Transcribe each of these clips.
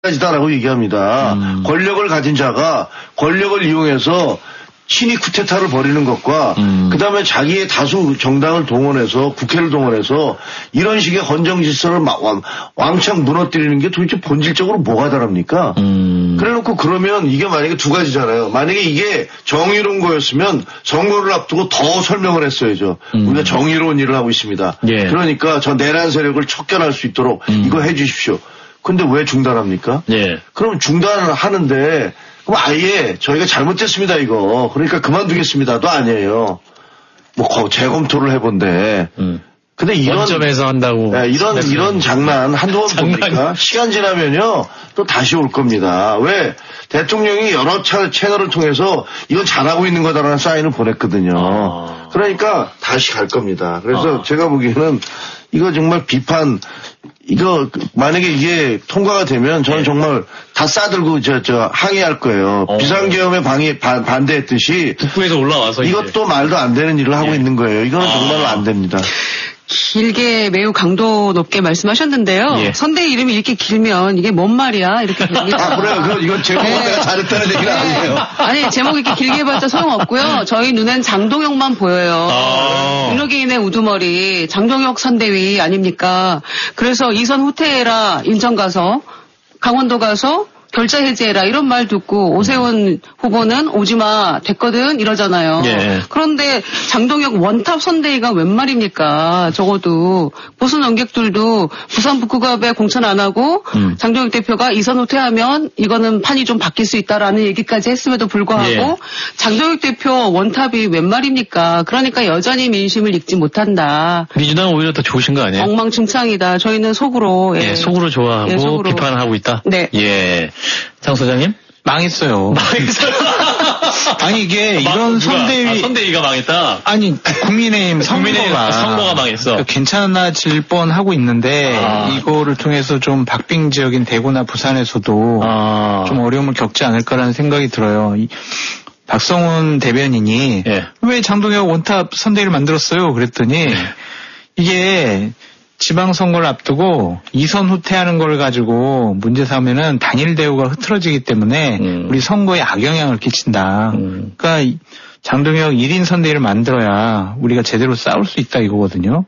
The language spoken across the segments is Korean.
가지다라고 얘기합니다. 권력을 가진 자가 권력을 이용해서 친위 쿠데타를 벌이는 것과 그다음에 자기의 다수 정당을 동원해서 국회를 동원해서 이런 식의 헌정 질서를 왕창 무너뜨리는 게 도대체 본질적으로 뭐가 다릅니까? 그래놓고 그러면 이게 만약에 두 가지잖아요. 만약에 이게 정의로운 거였으면 선거를 앞두고 더 설명을 했어야죠. 우리가 정의로운 일을 하고 있습니다. 예. 그러니까 저 내란 세력을 척결할 수 있도록 이거 해 주십시오. 근데 왜 중단합니까? 예. 그럼 중단을 하는데 그럼 아예 저희가 잘못됐습니다 이거. 그러니까 그만두겠습니다도 아니에요. 뭐 재검토를 해본데. 근데 이런 원점에서 한다고. 네, 이런 장난 한두 번 보니까 시간 지나면요 또 다시 올 겁니다. 왜 대통령이 여러 채널을 통해서 이건 잘하고 있는 거다라는 사인을 보냈거든요. 그러니까 다시 갈 겁니다. 그래서 제가 보기에는 이거 정말 비판. 이거 만약에 이게 통과가 되면 저는 정말 다 싸들고 항의할 거예요. 비상계엄에 반대했듯이 북부에서 올라와서 이것도 말도 안 되는 일을 하고 있는 거예요. 이거는 정말로 안 됩니다. 길게 매우 강도 높게 말씀하셨는데요. 예. 선대 이름이 이렇게 길면 이게 뭔 말이야 이렇게 됩니다. 그래요. 이건 제목은 내가 잘했다는 얘기는 아니에요. 아니 제목 이렇게 길게 해봤자 소용없고요. 저희 눈엔 장동혁만 보여요. 윤호기인의 우두머리 장동혁 선대위 아닙니까? 그래서 이선 후퇴해라 인천 가서 강원도 가서 결자 해제해라 이런 말 듣고 오세훈 후보는 오지마 됐거든 이러잖아요. 예. 그런데 장동혁 원탑 선대위가 웬 말입니까? 적어도 보수 논객들도 부산 북구갑에 공천 안 하고 장동혁 대표가 이선 후퇴하면 이거는 판이 좀 바뀔 수 있다라는 얘기까지 했음에도 불구하고 예. 장동혁 대표 원탑이 웬 말입니까? 그러니까 여전히 민심을 읽지 못한다. 민주당은 오히려 더 좋으신 거 아니에요? 엉망진창이다. 저희는 속으로 예, 속으로 좋아하고 속으로. 비판을 하고 있다. 네. 예. 장 소장님? 망했어요. 아니 이게 이런 선대위 선대위가 망했다. 아니 국민의힘 선거가 망했어. 괜찮아질 뻔하고 있는데 이거를 통해서 좀 박빙 지역인 대구나 부산에서도 좀 어려움을 겪지 않을까라는 생각이 들어요. 박성훈 대변인이 왜 장동혁 원탑 선대위를 만들었어요? 그랬더니 이게 지방선거를 앞두고 이선 후퇴하는 걸 가지고 문제 삼으면은 단일 대우가 흐트러지기 때문에 우리 선거에 악영향을 끼친다. 그러니까 장동혁 1인 선대위를 만들어야 우리가 제대로 싸울 수 있다 이거거든요.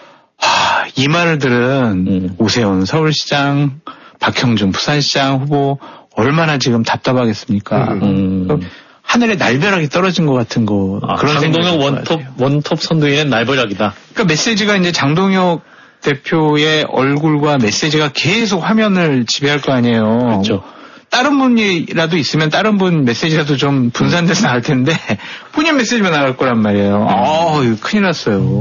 이 말을 들은 오세훈 서울시장, 박형준 부산시장 후보 얼마나 지금 답답하겠습니까? 하늘에 날벼락이 떨어진 것 같은 거. 그런 장동혁 원톱 선대위는 날벼락이다. 그러니까 메시지가 이제 장동혁 대표의 얼굴과 메시지가 계속 화면을 지배할 거 아니에요. 그렇죠. 다른 분이라도 있으면 다른 분 메시지라도 좀 분산돼서 나갈 텐데 본인 메시지만 나갈 거란 말이에요. 이거 큰일 났어요.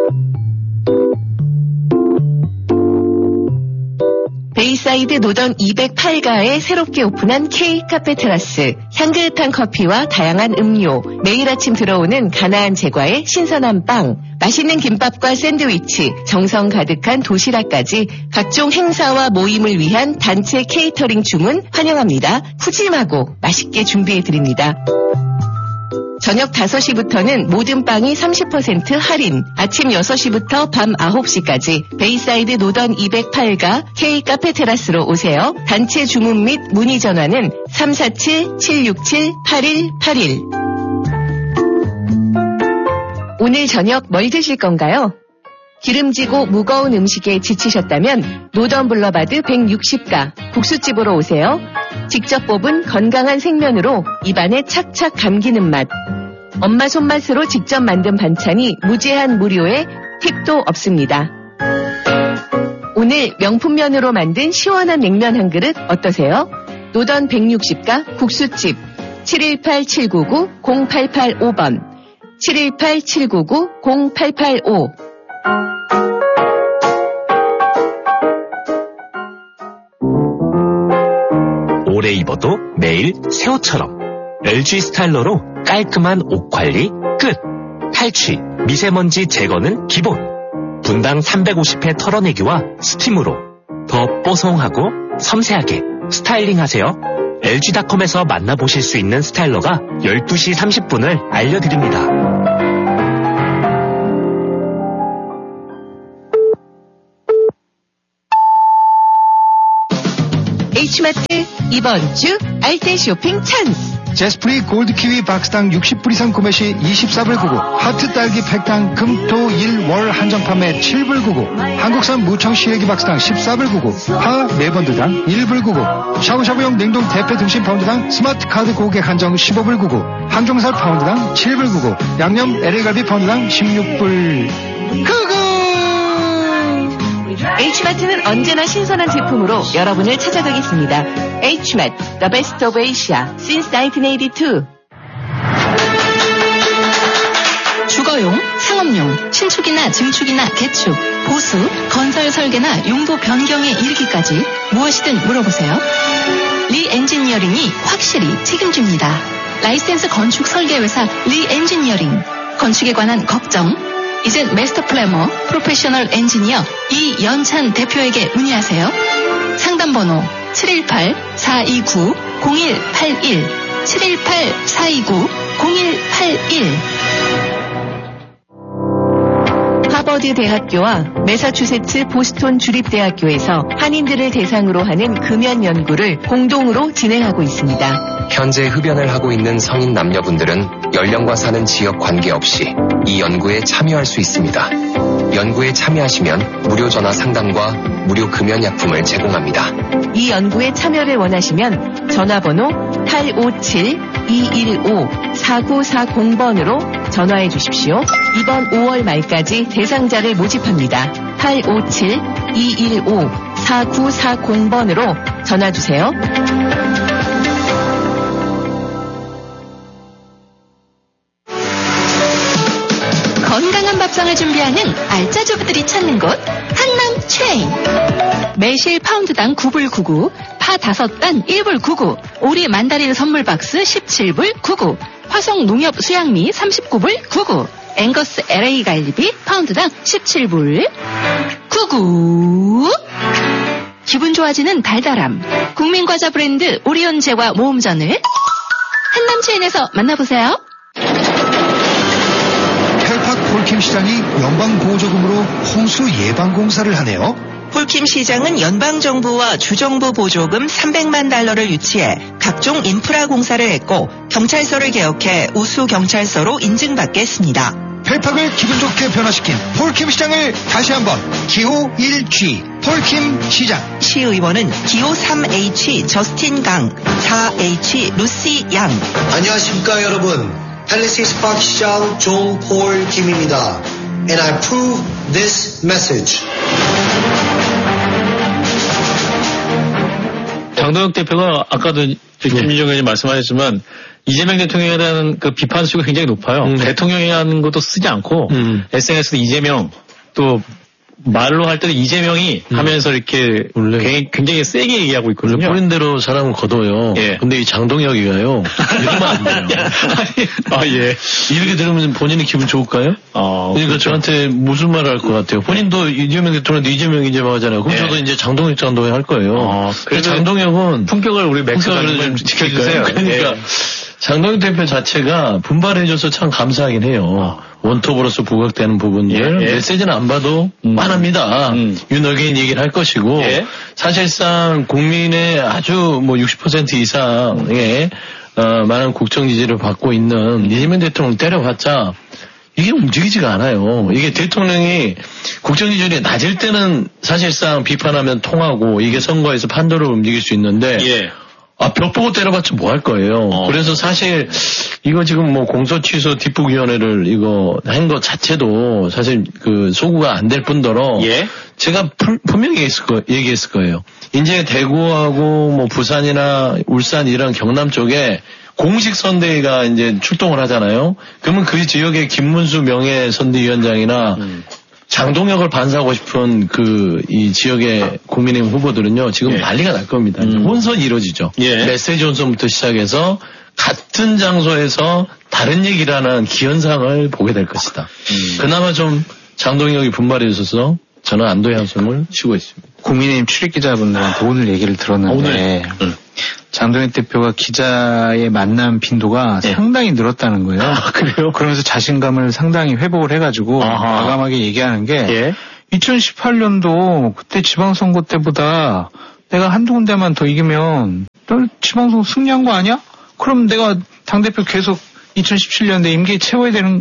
베이사이드 노던 208가에 새롭게 오픈한 K카페 테라스. 향긋한 커피와 다양한 음료, 매일 아침 들어오는 가나안 제과의 신선한 빵, 맛있는 김밥과 샌드위치, 정성 가득한 도시락까지 각종 행사와 모임을 위한 단체 케이터링 주문 환영합니다. 푸짐하고 맛있게 준비해드립니다. 저녁 5시부터는 모든 빵이 30% 할인, 아침 6시부터 밤 9시까지 베이사이드 노던 208가 K카페 테라스로 오세요. 단체 주문 및 문의 전화는 347-767-8181. 오늘 저녁 뭘 드실 건가요? 기름지고 무거운 음식에 지치셨다면 노던 블러바드 160가 국수집으로 오세요. 직접 뽑은 건강한 생면으로 입안에 착착 감기는 맛. 엄마 손맛으로 직접 만든 반찬이 무제한 무료에 팁도 없습니다. 오늘 명품면으로 만든 시원한 냉면 한 그릇 어떠세요? 노던 160가 국수집 718-799-0885번 718-799-0885 오래 입어도 매일 새 옷처럼 LG 스타일러로 깔끔한 옷 관리 끝. 탈취, 미세먼지 제거는 기본. 분당 350회 털어내기와 스팀으로 더 뽀송하고 섬세하게 스타일링 하세요. LG닷컴에서 만나보실 수 있는 스타일러가 12시 30분을 알려드립니다. H마트 이번 주 알뜰 쇼핑 찬스. 제스프리 골드키위 박스당 60불 이상 구매 시 24불 99, 하트 딸기 팩당 금토 1월 한정 판매 7불 99, 한국산 무청 시래기 박스당 14불 99, 파 4번드당 1불 99, 샤브샤브용 냉동 대패 등심 파운드당 스마트 카드 고객 한정 15불 99, 항정살 파운드당 7불 99, 양념 LA갈비 파운드당 16불 99. H마트는 언제나 신선한 제품으로 여러분을 찾아가겠습니다. H마트, The Best of Asia, since 1982. 주거용, 상업용, 신축이나 증축이나 개축, 보수, 건설 설계나 용도 변경에 이르기까지 무엇이든 물어보세요. 리 엔지니어링이 확실히 책임집니다. 라이센스 건축 설계회사 리 엔지니어링. 건축에 관한 걱정, 이젠 마스터 플래머, 프로페셔널 엔지니어 이연찬 대표에게 문의하세요. 상담번호 718-429-0181 718-429-0181. 하버드 대학교와 매사추세츠 보스턴 주립대학교에서 한인들을 대상으로 하는 금연 연구를 공동으로 진행하고 있습니다. 현재 흡연을 하고 있는 성인 남녀분들은 연령과 사는 지역 관계없이 이 연구에 참여할 수 있습니다. 연구에 참여하시면 무료 전화 상담과 무료 금연약품을 제공합니다. 이 연구에 참여를 원하시면 전화번호 857-215-4940번으로 전화해 주십시오. 이번 5월 말까지 대상자를 모집합니다. 857-215-4940번으로 전화 주세요. 건강한 밥상을 준비하는 알짜주부들이 찾는 곳 한남 체인. 매실 파운드당 9불 99, 파 5단 1불 99, 오리 만다린 선물 박스 17불 99, 화성 농협 수양미 39불 99, 앵거스 LA 갈비 파운드당 17불 99. 기분 좋아지는 달달함, 국민과자 브랜드 오리온제와 모음전을 한남 체인에서 만나보세요. 펠팍 폴킴 시장이 연방보조금으로 홍수 예방공사를 하네요. 폴킴 시장은 연방정부와 주정부 보조금 300만 달러를 유치해 각종 인프라 공사를 했고 경찰서를 개혁해 우수 경찰서로 인증받게 했습니다. 펠팍을 기분 좋게 변화시킨 폴킴 시장을 다시 한번 기호 1G 폴킴 시장. 시의원은 기호 3H 저스틴 강, 4H 루시 양. 안녕하십니까 여러분. 팰리세이스 파크 시장 존 폴 김입니다. And I approve this message. 장동혁 대표가 아까도 김민정 의원님 말씀하셨지만 이재명 대통령에 대한 그 비판 수가 굉장히 높아요. 대통령이라는 것도 쓰지 않고 SNS도 이재명, 또 말로 할 때도 이재명이 하면서 이렇게 굉장히 세게 얘기하고 있거든요. 뿌린 대로 사람을 거둬요. 예. 근데 이 장동혁이가요. 이러면 안 돼요. 아, 예. 이렇게 들으면 본인이 기분 좋을까요? 그러니까 저한테 무슨 말을 할 것 같아요. 본인도 이재명 대통령도 이재명 하잖아요. 그럼 저도 이제 장동혁 할 거예요. 그래서 장동혁은 품격을 우리 맥스를 좀 지켜주세요. 그러니까 예. 장동혁 대표 자체가 분발해줘서 참 감사하긴 해요. 원톱으로서 부각되는 부분들 메시지는 안 봐도 빤합니다. 윤어게인 얘기를 할 것이고 사실상 국민의 아주 뭐 60% 이상의 많은 국정 지지를 받고 있는 이재명 대통령 때려봤자 이게 움직이지가 않아요. 이게 대통령이 국정 지지율이 낮을 때는 사실상 비판하면 통하고 이게 선거에서 판도를 움직일 수 있는데 벽 보고 때려봤자 뭐 할 거예요. 그래서 사실 이거 지금 뭐 공소 취소 뒷북위원회를 이거 한 것 자체도 사실 그 소구가 안 될 뿐더러 제가 분명히 얘기했을 거예요. 이제 대구하고 뭐 부산이나 울산 이런 경남 쪽에 공식 선대위가 이제 출동을 하잖아요. 그러면 그 지역의 김문수 명예선대위원장이나 장동혁을 반사하고 싶은 이 지역의 국민의힘 후보들은요, 지금 난리가 날 겁니다. 혼선이 이루어지죠. 메시지 혼선부터 시작해서 같은 장소에서 다른 얘기를 하는 기현상을 보게 될 것이다. 그나마 좀 장동혁이 분발해 주셔서 저는 안도의 한숨을 쉬고 있습니다. 국민의힘 출입기자분들한테 오늘 얘기를 들었는데, 장동혁 대표가 기자의 만남 빈도가 상당히 늘었다는 거예요. 그래요? 그러면서 자신감을 상당히 회복을 해가지고 과감하게 얘기하는 게 2018년도 그때 지방선거 때보다 내가 한두 군데만 더 이기면 너 지방선거 승리한 거 아니야? 그럼 내가 당대표 계속 2017년에 임기 채워야 되는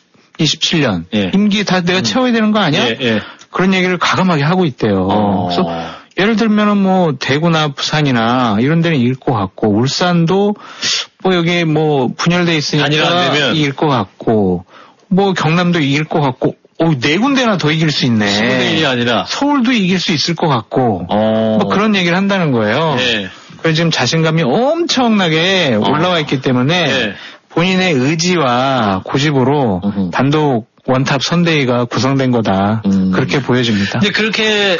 27년 예. 임기 다 내가 채워야 되는 거 아니야? 예, 예. 그런 얘기를 과감하게 하고 있대요. 그래서 예를 들면은 뭐 대구나 부산이나 이런 데는 이길 것 같고 울산도 뭐 여기 뭐 분열돼 있으니까 이길 것 같고 뭐 경남도 이길 것 같고 네 군데나 더 이길 수 있네. 10분의 1이 아니라 서울도 이길 수 있을 것 같고 뭐 그런 얘기를 한다는 거예요. 예. 그래서 지금 자신감이 엄청나게 올라와 있기 때문에 예. 본인의 의지와 고집으로 단독 원탑 선대위가 구성된 거다. 그렇게 보여집니다. 근데 그렇게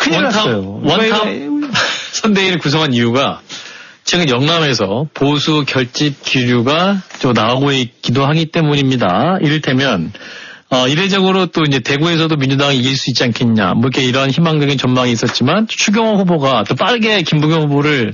원탑 선대위를 구성한 이유가 최근 영남에서 보수 결집 기류가 좀 나오고 있기도 하기 때문입니다. 이를테면 이례적으로 또 이제 대구에서도 민주당이 이길 수 있지 않겠냐. 뭐 이렇게 이런 희망적인 전망이 있었지만 추경호 후보가 또 빠르게 김부겸 후보를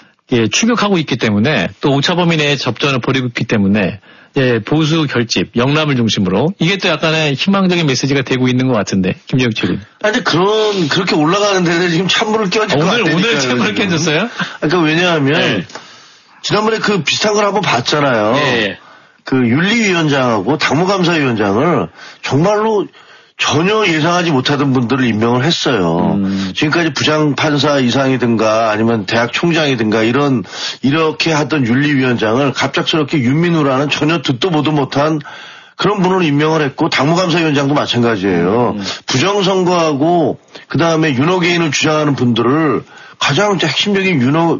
추격하고 있기 때문에 또 오차범위 내에 접전을 벌이고 있기 때문에 보수 결집, 영남을 중심으로 이게 또 약간의 희망적인 메시지가 되고 있는 것 같은데 김재욱 측은. 아니 그렇게 올라가는 데는 지금 찬물을 끼얹을 것 같아요. 오늘 찬물을 끼얹었어요? 그러니까 왜냐하면 지난번에 그 비슷한 걸 한번 봤잖아요. 네. 그 윤리위원장하고 당무감사위원장을 정말로 전혀 예상하지 못하던 분들을 임명을 했어요. 지금까지 부장판사 이상이든가 아니면 대학 총장이든가 이렇게 하던 윤리위원장을 갑작스럽게 윤민우라는 전혀 듣도 보도 못한 그런 분으로 임명을 했고 당무감사위원장도 마찬가지예요. 부정선거하고 그 다음에 윤호개인을 주장하는 분들을 가장 핵심적인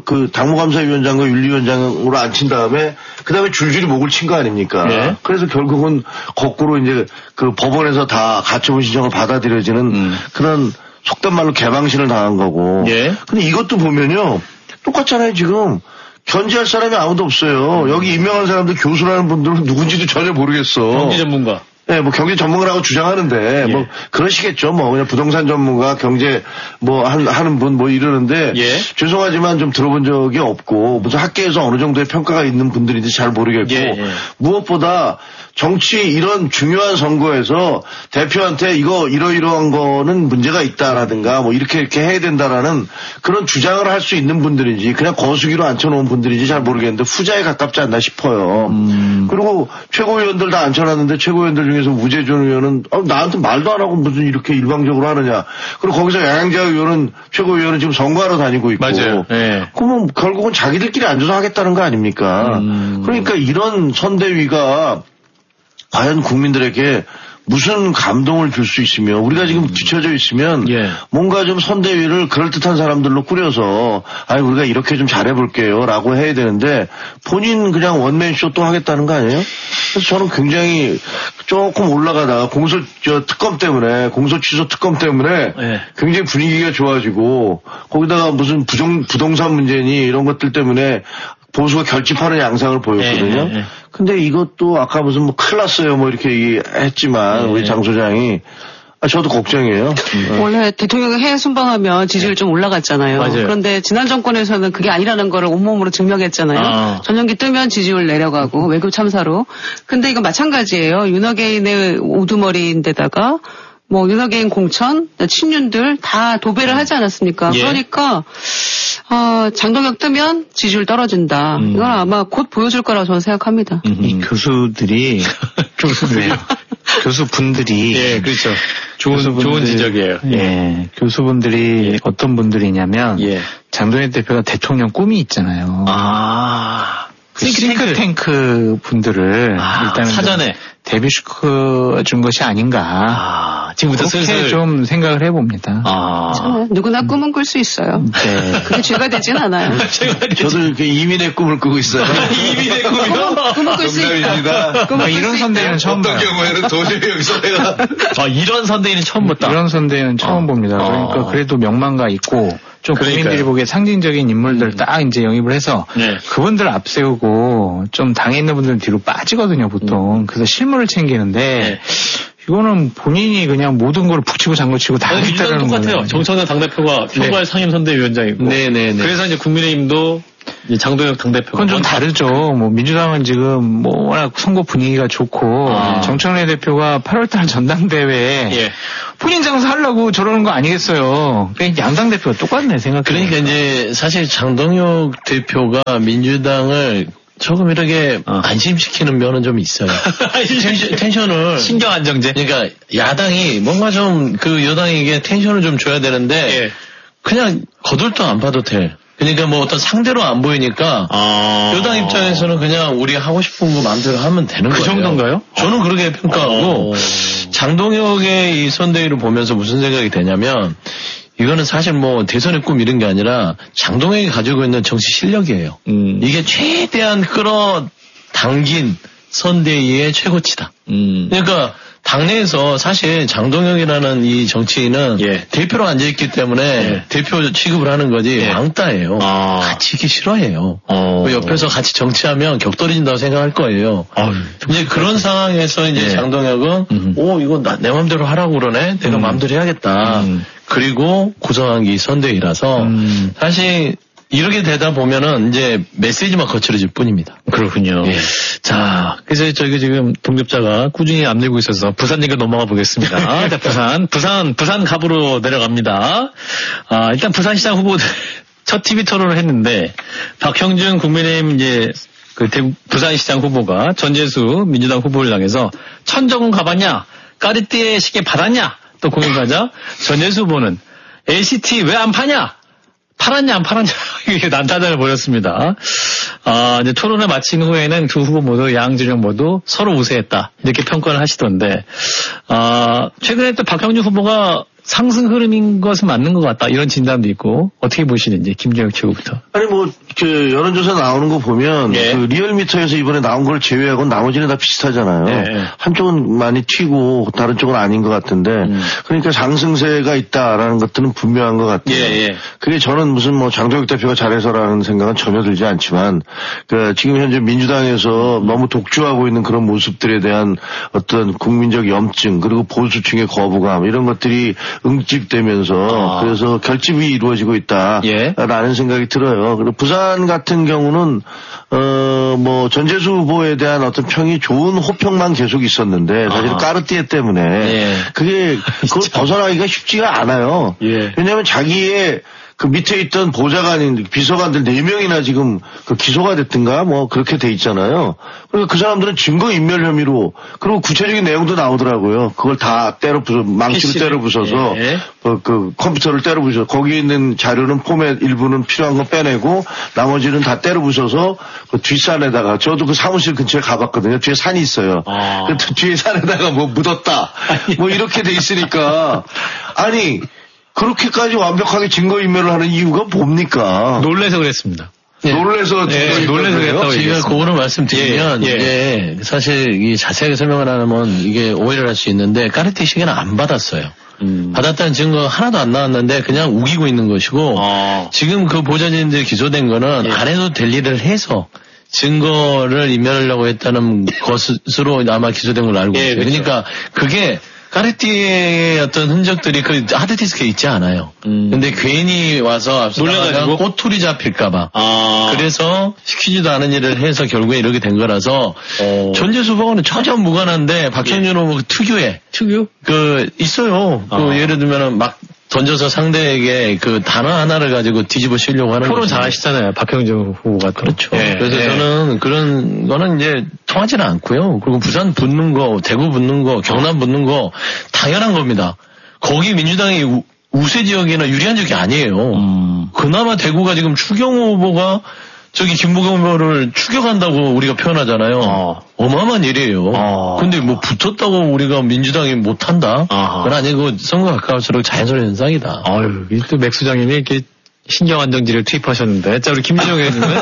당무감사위원장과 윤리위원장으로 앉힌 다음에 그 다음에 줄줄이 목을 친 거 아닙니까? 네. 그래서 결국은 거꾸로 이제 그 법원에서 다 가처분 신청을 받아들여지는 그런 속된 말로 개방신을 당한 거고. 예. 근데 이것도 보면요. 똑같잖아요, 지금. 견제할 사람이 아무도 없어요. 여기 임명한 사람들 교수라는 분들은 누군지도 전혀 모르겠어. 경제 전문가. 네, 뭐 경제 전문가라고 주장하는데 뭐 그러시겠죠. 뭐 그냥 부동산 전문가, 경제 뭐 하는 분 뭐 이러는데 죄송하지만 좀 들어본 적이 없고 무슨 학계에서 어느 정도의 평가가 있는 분들인지 잘 모르겠고 무엇보다 정치 이런 중요한 선거에서 대표한테 이거 이러이러한 거는 문제가 있다라든가 뭐 이렇게 해야 된다라는 그런 주장을 할 수 있는 분들인지 그냥 거수기로 앉혀놓은 분들인지 잘 모르겠는데 후자에 가깝지 않나 싶어요. 그리고 최고위원들 다 앉혀놨는데 최고위원들 중에서 우재준 의원은 나한테 말도 안 하고 무슨 이렇게 일방적으로 하느냐. 그리고 거기서 양양자 의원은 최고위원은 지금 선거하러 다니고 있고. 맞아요. 네. 그러면 결국은 자기들끼리 앉아서 하겠다는 거 아닙니까? 그러니까 이런 선대위가 과연 국민들에게 무슨 감동을 줄 수 있으며 우리가 지금 뒤처져 있으면 뭔가 좀 선대위를 그럴듯한 사람들로 꾸려서 우리가 이렇게 좀 잘해볼게요 라고 해야 되는데 본인 그냥 원맨쇼 또 하겠다는 거 아니에요? 그래서 저는 굉장히 조금 올라가다가 특검 때문에 공소 취소 특검 때문에 굉장히 분위기가 좋아지고 거기다가 무슨 부동산 문제니 이런 것들 때문에 보수가 결집하는 양상을 보였거든요. 근데 이것도 아까 무슨 뭐 큰일 났어요 뭐 이렇게 얘기했지만 우리 장 소장이 저도 걱정이에요. 원래 대통령이 해외 순방하면 지지율 좀 올라갔잖아요. 맞아요. 그런데 지난 정권에서는 그게 아니라는 거를 온몸으로 증명했잖아요. 전용기 뜨면 지지율 내려가고 외교 참사로. 근데 이거 마찬가지예요. 윤호개인의 우두머리인데다가 뭐 윤호개인 공천, 친윤들 다 도배를 하지 않았습니까? 그러니까 장동혁 뜨면 지지율 떨어진다. 이건 아마 곧 보여줄 거라고 저는 생각합니다. 이 교수분들이 그렇죠. 좋은 지적이에요. 교수분들이 어떤 분들이냐면 장동혁 대표가 대통령 꿈이 있잖아요. 그 싱크탱크 분들을 일단 사전에 데뷔시켜 준 것이 아닌가. 지금부터 슬슬 좀 생각을 해봅니다. 누구나 꿈은 꿀 수 있어요. 그게 죄가 되진 않아요. 저도 이렇게 이민의 꿈을 꾸고 있어요. 이민의 꿈이요? 꿈은 꿀 수 있다. 이런 선대위는 처음 봐요. 어떤 경우에는 도저히 여기서 내가 이런 선대위는 처음 봤다. 이런 선대위는 처음 봅니다. 그러니까 그래도 명망가 있고 좀 국민들이 보기에 상징적인 인물들 딱 이제 영입을 해서 그분들 앞세우고 좀 당에 있는 분들은 뒤로 빠지거든요, 보통. 그래서 실물을 챙기는데 이거는 본인이 그냥 모든 걸 북치고 장구치고 다 민주당은 똑같아요. 정청래 당대표가 총괄 상임선대위원장이고. 네네네. 그래서 이제 국민의힘도 장동혁 당대표가. 그건 좀 다르죠. 뭐 민주당은 지금 뭐 워낙 선거 분위기가 좋고 정청래 대표가 8월달 전당대회에 본인 장사 하려고 저러는 거 아니겠어요. 그러니까 양당 대표가 똑같네 생각해. 그러니까 이제 사실 장동혁 대표가 민주당을 조금 이렇게 안심시키는 면은 좀 있어요. 텐션을. 신경 안정제. 그러니까 야당이 뭔가 좀 그 여당에게 텐션을 좀 줘야 되는데 그냥 거들떠 안 봐도 돼. 그러니까 뭐 어떤 상대로 안 보이니까 여당 입장에서는 그냥 우리 하고 싶은 거 마음대로 하면 되는 거예요. 그 정도인가요? 저는 그렇게 평가하고 장동혁의 이 선대위를 보면서 무슨 생각이 되냐면 이거는 사실 뭐 대선의 꿈 이런 게 아니라 장동혁이 가지고 있는 정치 실력이에요. 이게 최대한 끌어당긴 선대위의 최고치다. 그러니까 당내에서 사실 장동혁이라는 이 정치인은 대표로 앉아있기 때문에 대표 취급을 하는 거지 왕따예요. 같이 있기 싫어해요. 옆에서 같이 정치하면 격돌해진다고 생각할 거예요. 이제 그런 상황에서 이제 장동혁은 이거 내 마음대로 하라고 그러네. 내가 마음대로 해야겠다. 그리고 구성한 게 이 선대위라서 사실 이렇게 되다 보면은 이제 메시지만 거칠어질 뿐입니다. 그렇군요. 자, 그래서 저기 지금 동접자가 꾸준히 앞내고 있어서 부산 얘기로 넘어가 보겠습니다. 자, 부산 갑으로 내려갑니다. 일단 부산시장 후보들 첫 TV 토론을 했는데 박형준 국민의힘 이제 그 부산시장 후보가 전재수 민주당 후보를 향해서 천정은 가봤냐? 까리띠에 시계 받았냐? 또 공연가자 전재수 후보는 LCT 왜 안 파냐? 팔았냐 안 팔았냐 이게 난타전을 벌였습니다. 이제 토론을 마친 후에는 두 후보 모두 양 진영 모두 서로 우세했다 이렇게 평가를 하시던데 최근에 또 박형준 후보가 상승 흐름인 것은 맞는 것 같다 이런 진단도 있고 어떻게 보시는지 김정혁 최고부터. 아니 뭐 그 여론조사 나오는 거 보면 그 리얼미터에서 이번에 나온 걸 제외하고 나머지는 다 비슷하잖아요. 한쪽은 많이 튀고 다른 쪽은 아닌 것 같은데 그러니까 상승세가 있다라는 것들은 분명한 것 같아요. 그게 저는 무슨 뭐 장동혁 대표가 잘해서라는 생각은 전혀 들지 않지만 그 지금 현재 민주당에서 너무 독주하고 있는 그런 모습들에 대한 어떤 국민적 염증 그리고 보수층의 거부감 이런 것들이 응집되면서 그래서 결집이 이루어지고 있다라는 생각이 들어요. 그리고 부산 같은 경우는 뭐 전재수 후보에 대한 어떤 평이 좋은 호평만 계속 있었는데 사실 까르띠에 때문에 그게 그걸 벗어나기가 쉽지가 않아요. 왜냐하면 자기의 그 밑에 있던 보좌관인 비서관들 4명이나 지금 그 기소가 됐든가 뭐 그렇게 돼 있잖아요. 그러니까 그 사람들은 증거인멸 혐의로 그리고 구체적인 내용도 나오더라고요. 그걸 다 망치로 때려 부숴서 그 컴퓨터를 때려 부숴서 거기에 있는 자료는 포맷 일부는 필요한 거 빼내고 나머지는 다 때려 부숴서 그 뒷산에다가 저도 그 사무실 근처에 가봤거든요. 뒤에 산이 있어요. 그 뒤에 산에다가 뭐 묻었다. 뭐 이렇게 돼 있으니까 아니 그렇게까지 완벽하게 증거인멸을 하는 이유가 뭡니까? 놀래서 그랬습니다. 놀래서 그랬다고 제가 그거를 말씀드리면 이게 사실 이 자세하게 설명을 안 하면 이게 오해를 할 수 있는데 까르띠에 시계는 안 받았어요. 받았다는 증거 하나도 안 나왔는데 그냥 우기고 있는 것이고 지금 그 보좌진들이 기소된 거는 안 해도 될 일을 해서 증거를 인멸하려고 했다는 것으로 아마 기소된 걸로 알고 있어요. 그러니까 그게 까르띠에의 어떤 흔적들이 그 하드디스크에 있지 않아요. 근데 괜히 와서 놀래가지고 꼬투리 잡힐까봐. 그래서 시키지도 않은 일을 해서 결국에 이렇게 된 거라서 전재수 후보는 전혀 무관한데 박형준 후보 특유의 그 있어요. 그 예를 들면은 막 던져서 상대에게 그 단어 하나를 가지고 뒤집어 씌우려고 하는 토론 잘하시잖아요. 박형준 후보가. 그렇죠. 그래서 저는 그런 거는 이제 통하지는 않고요. 그리고 부산 붙는 거, 대구 붙는 거, 경남 붙는 거 당연한 겁니다. 거기 민주당이 우세 지역이나 유리한 지역이 아니에요. 그나마 대구가 지금 추경호 후보가 저기 김부겸 후보를 추격한다고 우리가 표현하잖아요. 어마어마한 일이에요. 근데 뭐 붙었다고 우리가 민주당이 못한다? 그건 아니고 선거 가까울수록 자연스러운 현상이다. 아유, 또 맥수장님이 이렇게 신경 안정지를 투입하셨는데. 자, 우리 김민정 의원님은.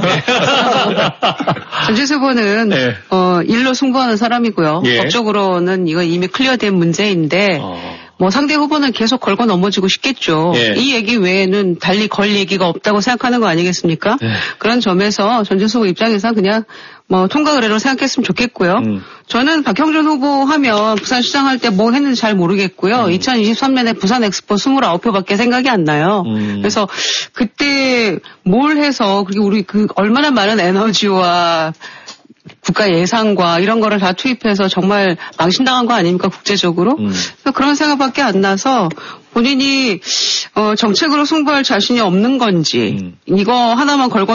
전재수 후보는 일로 승부하는 사람이고요. 법적으로는 이거 이미 클리어된 문제인데 뭐 상대 후보는 계속 걸고 넘어지고 싶겠죠. 예. 이 얘기 외에는 달리 걸 얘기가 없다고 생각하는 거 아니겠습니까? 그런 점에서 전재수 후보 입장에서 그냥 뭐 통과 의뢰로 생각했으면 좋겠고요. 저는 박형준 후보 하면 부산시장 할 때 뭐 했는지 잘 모르겠고요. 2023년에 부산 엑스포 29표밖에 생각이 안 나요. 그래서 그때 뭘 해서 그리고 우리 그 얼마나 많은 에너지와 국가 예산과 이런 거를 다 투입해서 정말 망신당한 거 아닙니까 국제적으로? 그런 생각밖에 안 나서 본인이 정책으로 승부할 자신이 없는 건지 이거 하나만 걸고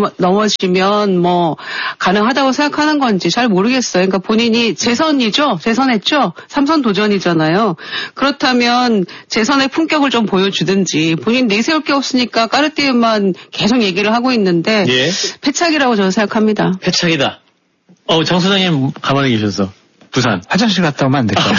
넘어지면 뭐 가능하다고 생각하는 건지 잘 모르겠어요. 그러니까 본인이 재선했죠? 3선 도전이잖아요. 그렇다면 재선의 품격을 좀 보여주든지 본인 내세울 게 없으니까 까르띠에만 계속 얘기를 하고 있는데 예. 패착이라고 저는 생각합니다. 패착이다. 정 소장님 가만히 계셔서. 부산. 화장실 갔다 오면 안 될까요?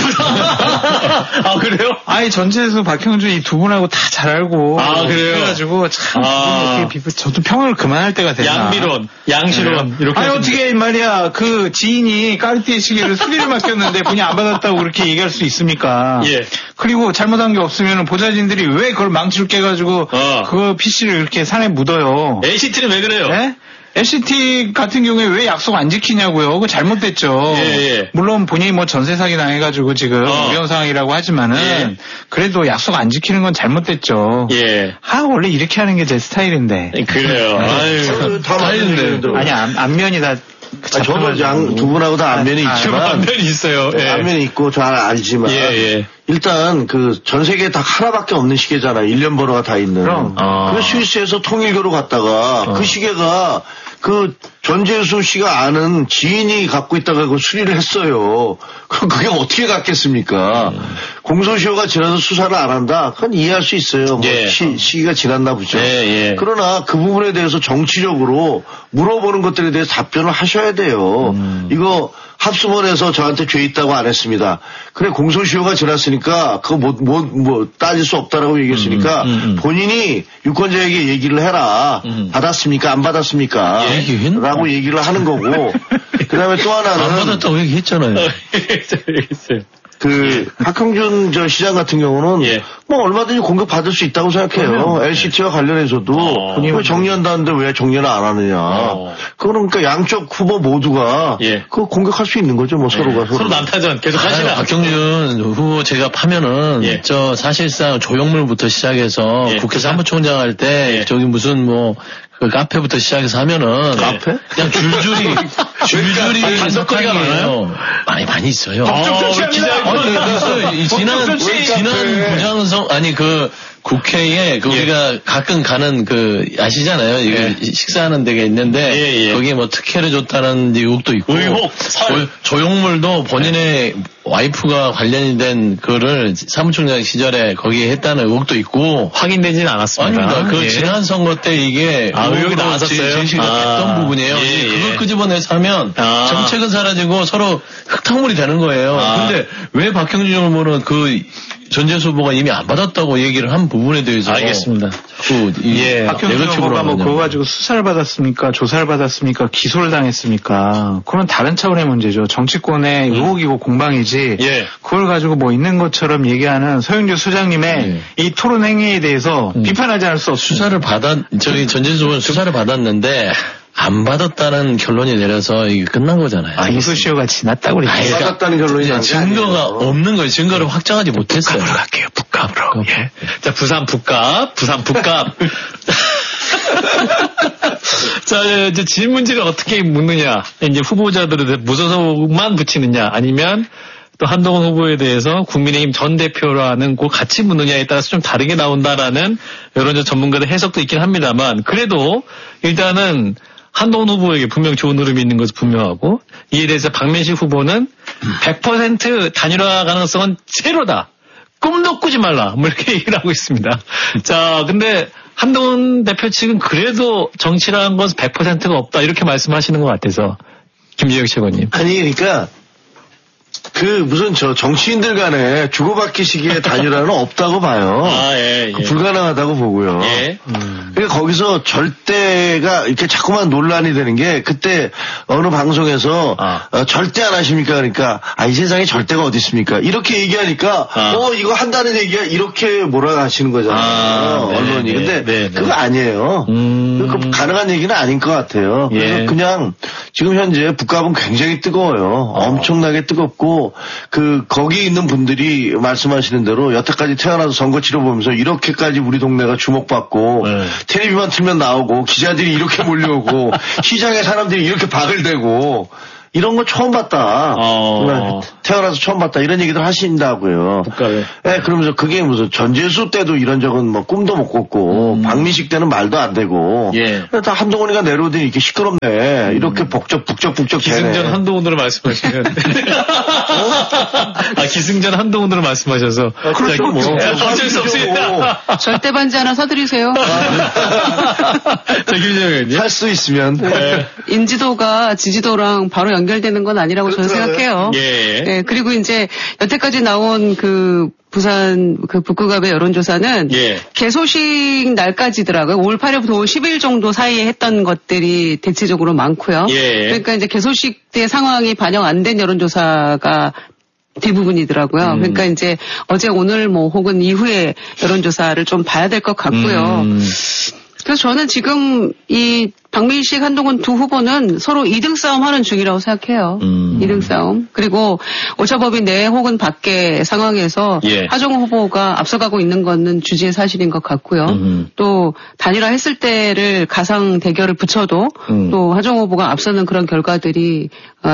아, 그래요? 아니, 전체에서 박형준 이 두 분하고 다 잘 알고. 아, 그래요? 그래가지고 참, 저도 평을 그만할 때가 됐나. 양비론, 양시론, 이렇게. 아니, 어떻게 말이야, 그 지인이 까르띠에 시계를 수리를 맡겼는데 본인이 안 받았다고 그렇게 얘기할 수 있습니까? 예. 그리고 잘못한 게 없으면 보좌진들이 왜 그걸 망치를 깨가지고 그 PC를 이렇게 산에 묻어요. NCT는 왜 그래요? 네? LCT 같은 경우에 왜 약속 안 지키냐고요. 그거 잘못됐죠. 예. 물론 본인이 뭐 전세 사기 당해가지고 지금 위험 상황이라고 하지만은 그래도 약속 안 지키는 건 잘못됐죠. 예. 원래 이렇게 하는 게 제 스타일인데. 그래요. 아유, 다 스타일인데. 아니 안면이 다. 저도 두 분하고 다 안면이 있지만. 안면이 있어요. 예. 안면이 있고 잘 알지만. 예. 일단 전 세계에 딱 하나밖에 없는 시계잖아요. 1년 번호가 다 있는. 그럼. 그 스위스에서 통일교로 갔다가 그 시계가 그 전재수 씨가 아는 지인이 갖고 있다가 그 수리를 했어요. 그럼 그게 어떻게 갔겠습니까? 공소시효가 지나서 수사를 안 한다? 그건 이해할 수 있어요. 뭐 시기가 지났나 보죠. 그러나 그 부분에 대해서 정치적으로 물어보는 것들에 대해서 답변을 하셔야 돼요. 이거 합수본에서 저한테 죄 있다고 안 했습니다. 그래 공소시효가 지났으니까 그거 따질 수 없다라고 얘기했으니까 본인이 유권자에게 얘기를 해라. 받았습니까? 안 받았습니까? 라고 얘기를 하는 거고. 그다음에 또 하나는 안 받았다고 얘기했잖아요. 박형준 시장 같은 경우는 뭐 얼마든지 공격 받을 수 있다고 생각해요. LCT와 관련해서도 왜 정리한다는데 왜 정리를 안 하느냐. 그거는 그러니까 양쪽 후보 모두가 그 공격할 수 있는 거죠. 뭐 서로가 서로 난타전 계속 하시나. 박형준 후보 제가 파면은 사실상 조형물부터 시작해서 국회 사무총장 할 때 저기 무슨 그 카페부터 시작해서 하면은 카페? 그냥 줄줄이 반석거리가 많아요. 많이 있어요. 지난 부장성 국회에 우리가 가끔 가는 아시잖아요. 이거 식사하는 데가 있는데 거기에 특혜를 줬다는 의혹도 있고 조형물도 본인의 와이프가 관련이 된 거를 사무총장 시절에 거기에 했다는 의혹도 있고 확인되지는 않았습니다. 아닙니다. 지난 선거 때 이게 의혹이 나왔었어요. 제시가 됐던 부분이에요. 그걸 끄집어내서 하면 정책은 사라지고 서로 흙탕물이 되는 거예요. 근데 왜 박형준 후보는 전재수 후보가 이미 안 받았다고 얘기를 한 부분에 대해서 알겠습니다. 박형준 후보가 그거 가지고 수사를 받았습니까? 조사를 받았습니까? 기소를 당했습니까? 그건 다른 차원의 문제죠. 정치권의 의혹이고 공방이지. 그걸 가지고 있는 것처럼 얘기하는 서영주 소장님의 이 토론 행위에 대해서 비판하지 않을 수 없습니다. 전재수 후보는 수사를 받았는데 안 받았다는 결론이 내려서 이게 끝난 거잖아요. 공소시효가 지났다고 그랬죠. 안 받았다는 결론이 증거가 없는 거예요. 증거를 확정하지 못했어요. 북값으로 갈게요. 북값으로. 자, 부산 북값. 자, 이제 질문지를 어떻게 묻느냐. 이제 후보자들에 무소속만 붙이느냐. 아니면 또 한동훈 후보에 대해서 국민의힘 전 대표라는 걸 같이 묻느냐에 따라서 좀 다르게 나온다라는 여러 전문가들 해석도 있긴 합니다만 그래도 일단은 한동훈 후보에게 분명 좋은 흐름이 있는 것은 분명하고 이에 대해서 박민식 후보는 100% 단일화 가능성은 제로다. 꿈도 꾸지 말라. 이렇게 얘기를 하고 있습니다. 자, 근데 한동훈 대표 측은 그래도 정치라는 것은 100%가 없다. 이렇게 말씀하시는 것 같아서 김지혁 최고님. 아니 그러니까 무슨 정치인들 간에 주고받기 식의 단일화는 없다고 봐요. 예. 불가능하다고 보고요. 예. 그러니까 거기서 절대가 이렇게 자꾸만 논란이 되는 게 그때 어느 방송에서 절대 안 하십니까? 그러니까 이 세상에 절대가 어디 있습니까? 이렇게 얘기하니까 이거 한다는 얘기야 이렇게 몰아가시는 거잖아요. 언론이. 근데 그거 아니에요. 그 가능한 얘기는 아닌 것 같아요. 그래서 그냥 지금 현재 북값은 굉장히 뜨거워요. 엄청나게 뜨겁고 거기 있는 분들이 말씀하시는 대로 여태까지 태어나서 선거 치러보면서 이렇게까지 우리 동네가 주목받고 텔레비만 틀면 나오고 기자들이 이렇게 몰려오고 시장에 사람들이 이렇게 박을 대고 이런 거 처음 봤다. 태어나서 처음 봤다. 이런 얘기들 하신다고요. 네, 그러면서 그게 무슨 전재수 때도 이런 적은 뭐 꿈도 못 꿨고 박민식 때는 말도 안 되고 다 한동훈이가 내려오더니 이렇게 시끄럽네. 이렇게 북적북적 기승전 한동훈으로 말씀하시면 기승전 한동훈으로 말씀하셔서 그렇죠. 뭐 어쩔 수 없습니다. 절대 반지 하나 사드리세요. 할 수 있으면 인지도가 지지도랑 바로 연결되는 건 아니라고 저는 생각해요. 네, 그리고 이제 여태까지 나온 부산 북구갑의 여론조사는 개소식 날까지더라고요. 5월 8일부터 5월 10일 정도 사이에 했던 것들이 대체적으로 많고요. 그러니까 이제 개소식 때 상황이 반영 안 된 여론조사가 대부분이더라고요. 그러니까 이제 어제 오늘 혹은 이후에 여론조사를 좀 봐야 될 것 같고요. 그래서 저는 지금 이 박민식, 한동훈 두 후보는 서로 2등 싸움 하는 중이라고 생각해요. 2등 싸움. 그리고 오차범위 내 혹은 밖의 상황에서 하정우 후보가 앞서가고 있는 것은 주지의 사실인 것 같고요. 또 단일화 했을 때를 가상 대결을 붙여도 또 하정우 후보가 앞서는 그런 결과들이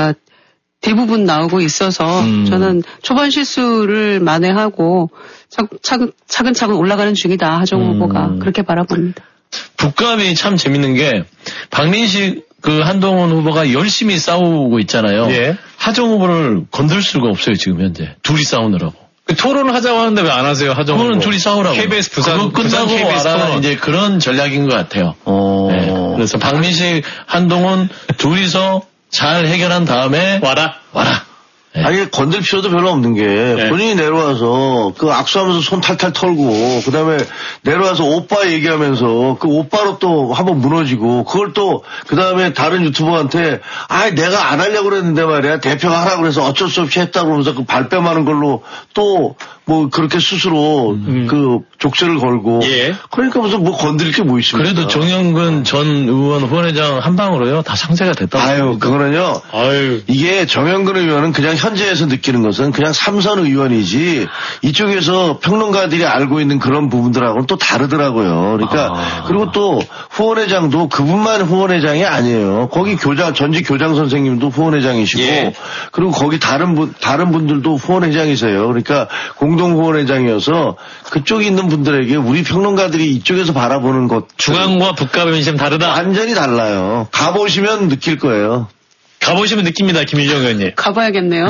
대부분 나오고 있어서 저는 초반 실수를 만회하고 차근차근 올라가는 중이다. 하정우 후보가 그렇게 바라봅니다. 북감이 참 재밌는 게 박민식 한동훈 후보가 열심히 싸우고 있잖아요. 하정 후보를 건들 수가 없어요 지금 현재. 둘이 싸우느라고. 토론을 하자고 하는데 왜 안 하세요? 하정 후보. 토론 둘이 싸우라고. KBS 부산 끝나고 와라 이제 그런 전략인 것 같아요. 그래서 박민식, 한동훈 둘이서 잘 해결한 다음에 와라. 아니 건들 필요도 별로 없는 게 본인이 내려와서 악수하면서 손 탈탈 털고 그다음에 내려와서 오빠 얘기하면서 오빠로 또 한번 무너지고 그걸 또 그다음에 다른 유튜버한테 내가 안 하려고 그랬는데 말이야 대표가 하라고 그래서 어쩔 수 없이 했다고 그러면서 발뺌하는 걸로 또 그렇게 스스로 족쇄를 걸고 그러니까 무슨 건드릴 게 뭐 있습니까? 그래도 정영근 전 의원 후원회장 한 방으로요 다 상쇄가 됐다고. 그거는요. 이게 정영근 의원은 그냥 현재에서 느끼는 것은 그냥 삼선 의원이지 이쪽에서 평론가들이 알고 있는 그런 부분들하고는 또 다르더라고요. 그러니까 그리고 또 후원회장도 그분만 후원회장이 아니에요. 거기 전직 교장 선생님도 후원회장이시고 그리고 거기 다른 분들도 후원회장이세요. 그러니까 공동 후원회장이어서 그쪽에 있는 분들에게 우리 평론가들이 이쪽에서 바라보는 것 중앙과 북갑은 좀 다르다. 완전히 달라요. 가보시면 느낄 거예요. 가보시면 느낍니다, 김유정 의원님. 가봐야겠네요.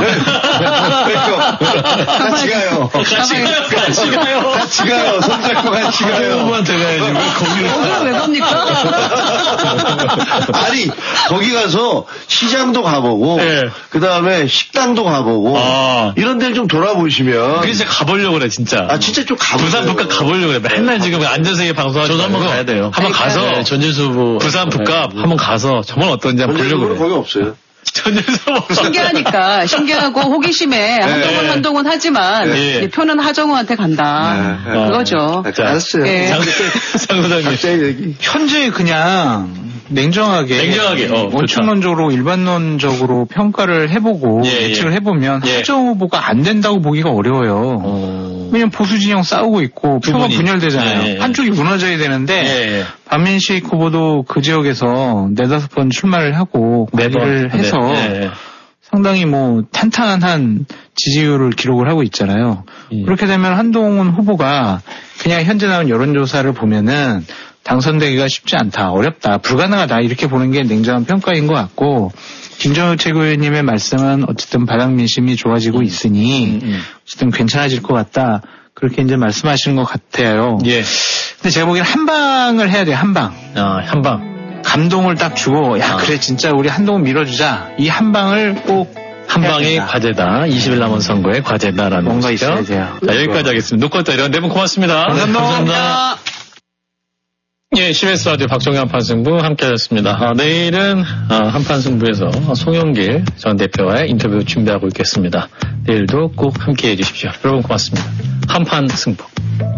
같이 가요. 같이 가요. 손잡고 같이 가요. 후보한테 가야지. 왜 거기를 왜 갑니까? 아니, 거기 가서 시장도 가보고, 그 다음에 식당도 가보고, 이런 데를 좀 돌아보시면. 그래서 가보려고 그래, 진짜. 진짜 좀 가보세요. 부산 북갑 가보려고 그래. 맨날 지금 앉아서 방송하지 저도 한번 가야 돼요. 한번 가서. 전재수 후보. 부산 북갑 한번 가서 정말 어떤지 한번 보려고 그래. 거기 없어요. 신기하고 호기심에 한동훈 하지만 표는 하정우한테 간다. 그거죠. 알았어요. 장 소장님. 현재 그냥 냉정하게 원칙론적으로 일반론적으로 평가를 해보고 예측을 해보면 하정우 후보가 안 된다고 보기가 어려워요. 왜냐면 보수 진영 싸우고 있고 표가 분열되잖아요. 한쪽이 무너져야 되는데 박민식 후보도 그 지역에서 4-5번 출마를 하고 관리를 해서 상당히 탄탄한 지지율을 기록을 하고 있잖아요. 그렇게 되면 한동훈 후보가 그냥 현재 나온 여론조사를 보면은 당선되기가 쉽지 않다, 어렵다, 불가능하다 이렇게 보는 게 냉정한 평가인 것 같고 김정우 최고위원님의 말씀은 어쨌든 바닥 민심이 좋아지고 있으니 어쨌든 괜찮아질 것 같다 그렇게 이제 말씀하시는 것 같아요. 근데 제가 보기엔 한 방을 해야 돼요. 한 방. 한 방. 감동을 딱 주고 그래 진짜 우리 한동훈 밀어주자 이 한 방을 꼭 한방의 과제다. 20일 남은 선거의 과제다라는 뭔가 있어야 돼요. 자, 여기까지 하겠습니다. 노컷다 이런 네 분 고맙습니다. 감사합니다. 예, CBS 라디오 박종현 한판승부 함께하셨습니다. 내일은 한판승부에서 송영길 전 대표와의 인터뷰 준비하고 있겠습니다. 내일도 꼭 함께해 주십시오. 여러분 고맙습니다. 한판승부.